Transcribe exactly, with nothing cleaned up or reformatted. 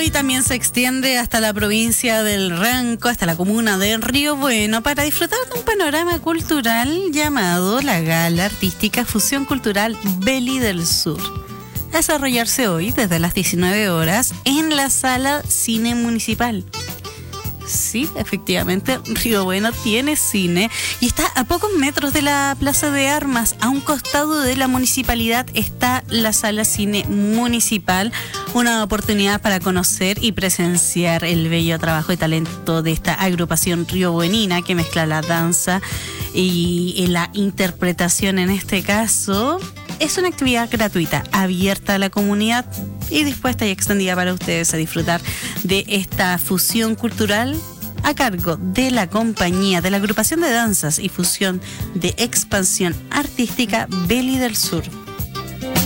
y también se extiende hasta la provincia del Ranco, hasta la comuna de Río Bueno, para disfrutar de un panorama cultural llamado la Gala Artística Fusión Cultural Beli del Sur. A desarrollarse hoy desde las diecinueve horas en la Sala Cine Municipal. Sí, efectivamente, Río Bueno tiene cine y está a pocos metros de la Plaza de Armas. A un costado de la municipalidad está la Sala Cine Municipal, una oportunidad para conocer y presenciar el bello trabajo y talento de esta agrupación riobuenina que mezcla la danza y, y la interpretación en este caso. Es una actividad gratuita, abierta a la comunidad y dispuesta y extendida para ustedes a disfrutar de esta fusión cultural a cargo de la compañía de la agrupación de danzas y fusión de expansión artística Beli del Sur.